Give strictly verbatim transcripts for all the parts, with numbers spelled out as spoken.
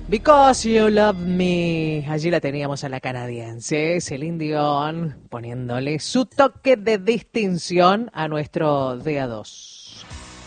Because You Love Me. Allí la teníamos a la canadiense Celine Dion poniéndole su toque de distinción a nuestro D A dos.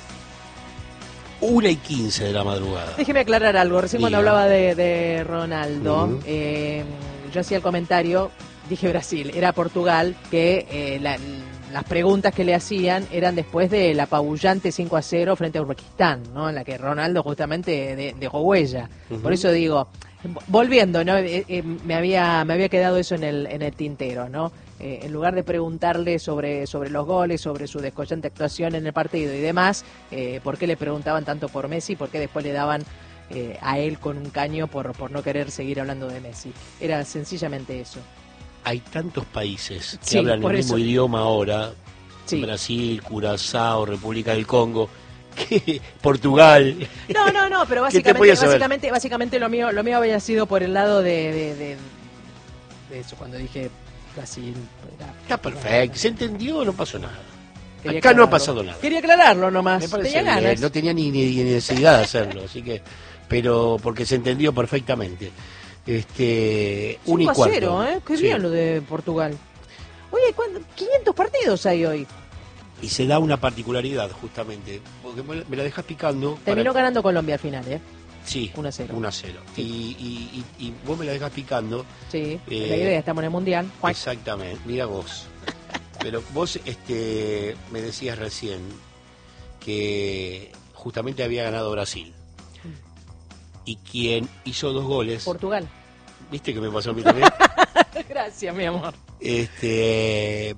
Una y quince de la madrugada. Déjeme aclarar algo. Recién Diga. cuando hablaba de, de Ronaldo, Uh-huh. eh, yo hacía el comentario, dije Brasil, era Portugal, que eh, la, las preguntas que le hacían eran después del apabullante cinco a cero frente a Uzbekistán, ¿no? En la que Ronaldo justamente de, dejó huella. Uh-huh. Por eso digo, volviendo, ¿no? Eh, eh, me había me había quedado eso en el en el tintero, ¿no? Eh, en lugar de preguntarle sobre sobre los goles, sobre su descollante actuación en el partido y demás, eh, ¿por qué le preguntaban tanto por Messi? ¿Por qué después le daban eh, a él con un caño por por no querer seguir hablando de Messi? Era sencillamente eso. Hay tantos países que sí, hablan el mismo eso. idioma ahora, sí. Brasil, Curazao, República del Congo, que Portugal. No, no, no, pero básicamente básicamente, básicamente lo mío lo mío había sido por el lado de, de, de, de eso, cuando dije Brasil. Era, Está perfecto, se entendió, no pasó nada. Quería Acá aclararlo. no ha pasado nada. Quería aclararlo nomás. Me parece tenía bien, ganas. no tenía ni, ni, ni necesidad de hacerlo, así que, pero porque se entendió perfectamente. Este, un y cinco a cuarto. cero, ¿eh? Qué Sí. bien lo de Portugal. Oye, ¿cuánto? quinientos partidos hay hoy. Y se da una particularidad, justamente, porque me la dejas picando. Terminó para... ganando Colombia al final, ¿eh? Sí, uno a cero. uno a cero. Sí. Y, y, y, y vos me la dejas picando. Sí, eh, la idea, estamos en el Mundial. Exactamente, mira vos. Pero vos este, me decías recién que justamente había ganado Brasil. Y quien hizo dos goles... Portugal. ¿Viste que me pasó a mí también? Gracias, mi amor. Este...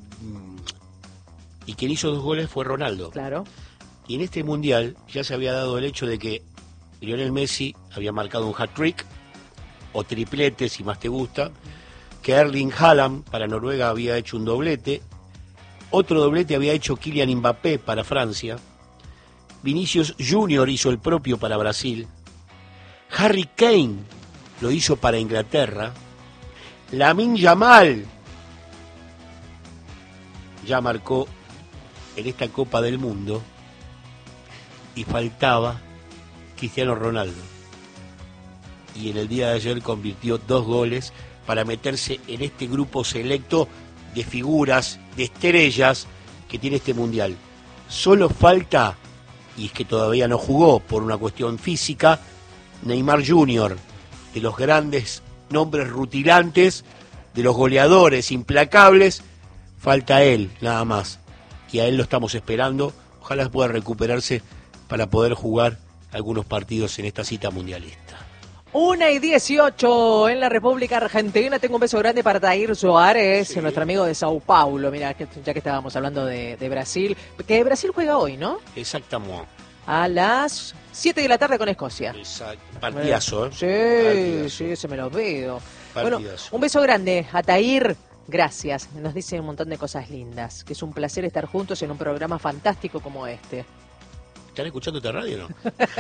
Y quien hizo dos goles fue Ronaldo. Claro. Y en este Mundial ya se había dado el hecho de que Lionel Messi había marcado un hat-trick, o triplete, si más te gusta, que Erling Haaland para Noruega había hecho un doblete, otro doblete había hecho Kylian Mbappé para Francia, Vinicius Junior hizo el propio para Brasil, Harry Kane lo hizo para Inglaterra, Lamine Yamal ya marcó en esta Copa del Mundo, y faltaba Cristiano Ronaldo. Y en el día de ayer convirtió dos goles para meterse en este grupo selecto de figuras, de estrellas que tiene este Mundial. Solo falta, y es que todavía no jugó por una cuestión física, Neymar junior, de los grandes nombres rutilantes, de los goleadores implacables, falta él, nada más. Y a él lo estamos esperando, ojalá pueda recuperarse para poder jugar algunos partidos en esta cita mundialista. Una y dieciocho en la República Argentina. Tengo un beso grande para Tair Suárez, sí. Nuestro amigo de Sao Paulo. Mira, ya que estábamos hablando de, de Brasil, que Brasil juega hoy, ¿no? Exactamente. A las siete de la tarde con Escocia. Exacto. Partidazo, ¿eh? Sí, Partidazo. sí, se me lo veo. Partidazo. Bueno, un beso grande a Tair. Gracias. Nos dice un montón de cosas lindas. Que es un placer estar juntos en un programa fantástico como este. ¿Están escuchando esta radio o no?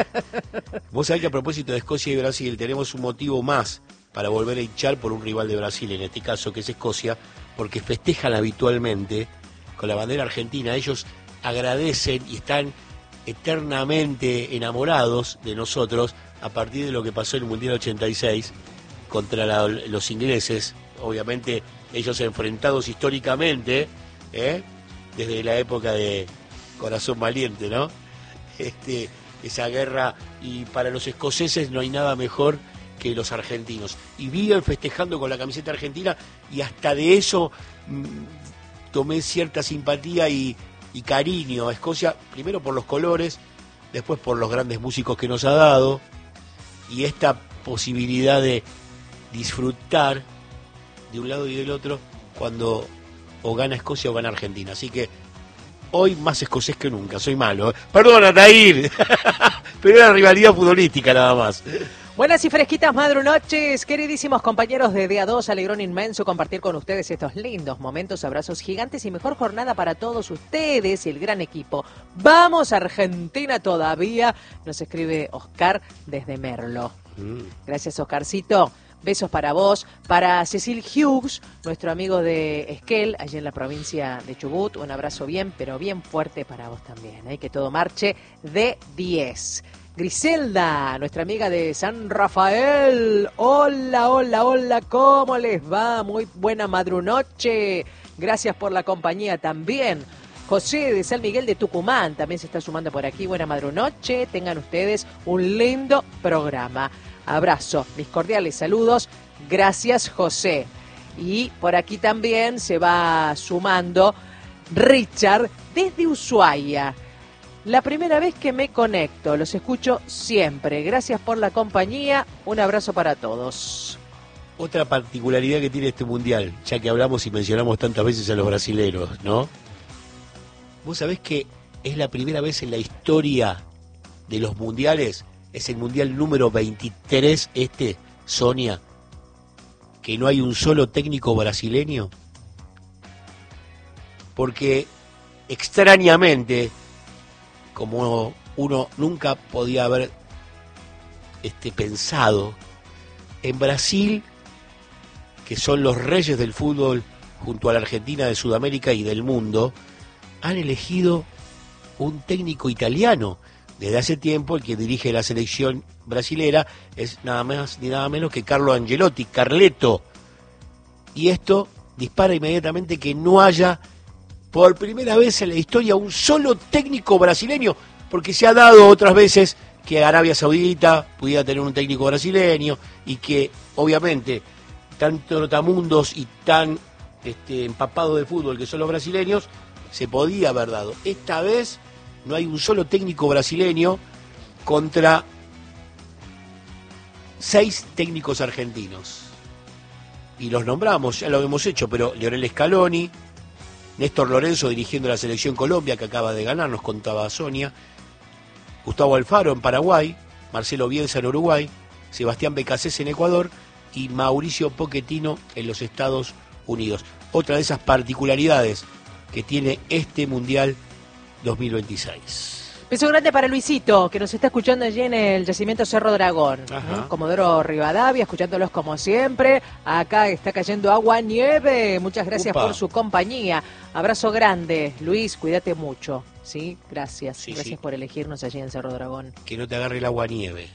Vos sabés que a propósito de Escocia y Brasil tenemos un motivo más para volver a hinchar por un rival de Brasil, en este caso que es Escocia, porque festejan habitualmente con la bandera argentina. Ellos agradecen y están eternamente enamorados de nosotros a partir de lo que pasó en el Mundial ochenta y seis contra la, los ingleses. Obviamente ellos enfrentados históricamente, ¿eh? Desde la época de Corazón Valiente, ¿no? Este, esa guerra, y para los escoceses no hay nada mejor que los argentinos, y viven festejando con la camiseta argentina, y hasta de eso mmm, tomé cierta simpatía y, y cariño a Escocia, primero por los colores, después por los grandes músicos que nos ha dado, y esta posibilidad de disfrutar de un lado y del otro cuando o gana Escocia o gana Argentina. Así que hoy más escocés que nunca, soy malo. ¿eh? Perdona, Tair, pero era rivalidad futbolística nada más. Buenas y fresquitas madrunoches, queridísimos compañeros de D A dos, alegrón inmenso compartir con ustedes estos lindos momentos, abrazos gigantes y mejor jornada para todos ustedes y el gran equipo. ¡Vamos Argentina todavía! Nos escribe Oscar desde Merlo. Mm. Gracias, Oscarcito. Besos para vos, para Cecil Hughes, nuestro amigo de Esquel, allí en la provincia de Chubut. Un abrazo bien, pero bien fuerte para vos también, ¿eh? Que todo marche de diez. Griselda, nuestra amiga de San Rafael. Hola, hola, hola, ¿cómo les va? Muy buena madrunoche. Gracias por la compañía también. José de San Miguel de Tucumán también se está sumando por aquí. Buena madrunoche. Tengan ustedes un lindo programa. Abrazo, mis cordiales saludos. Gracias, José. Y por aquí también se va sumando Richard desde Ushuaia. La primera vez que me conecto, los escucho siempre. Gracias por la compañía. Un abrazo para todos. Otra particularidad que tiene este mundial, ya que hablamos y mencionamos tantas veces a los brasileros, ¿no? Vos sabés que es la primera vez en la historia de los mundiales, es el mundial número veintitrés este, Sonia, que no hay un solo técnico brasileño. Porque extrañamente, como uno nunca podía haber este, pensado, en Brasil, que son los reyes del fútbol junto a la Argentina de Sudamérica y del mundo, han elegido un técnico italiano. Desde hace tiempo el que dirige la selección brasilera es nada más ni nada menos que Carlo Ancelotti, Carleto. Y esto dispara inmediatamente que no haya por primera vez en la historia un solo técnico brasileño, porque se ha dado otras veces que Arabia Saudita pudiera tener un técnico brasileño y que obviamente tan trotamundos y tan este, empapados de fútbol que son los brasileños, se podía haber dado. Esta vez no hay un solo técnico brasileño contra seis técnicos argentinos. Y los nombramos, ya lo hemos hecho, pero Lionel Scaloni, Néstor Lorenzo dirigiendo la selección Colombia, que acaba de ganar, nos contaba Sonia, Gustavo Alfaro en Paraguay, Marcelo Bielsa en Uruguay, Sebastián Becasés en Ecuador y Mauricio Pochettino en los Estados Unidos. Otra de esas particularidades que tiene este Mundial dos mil veintiséis. Beso grande para Luisito, que nos está escuchando allí en el yacimiento Cerro Dragón. ¿eh? Comodoro Rivadavia, escuchándolos como siempre. Acá está cayendo agua, nieve. Muchas gracias Upa. por su compañía. Abrazo grande. Luis, cuídate mucho. ¿Sí? Gracias. Sí, gracias sí. por elegirnos allí en Cerro Dragón. Que no te agarre el agua nieve.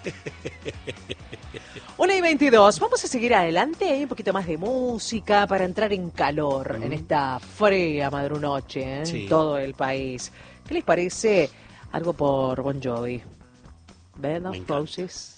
una y veintidós. Vamos a seguir adelante. Hay un poquito más de música para entrar en calor mm. en esta fría madrunoche ¿eh? sí. en todo el país. ¿Qué les parece algo por Bon Jovi? Bed of Roses.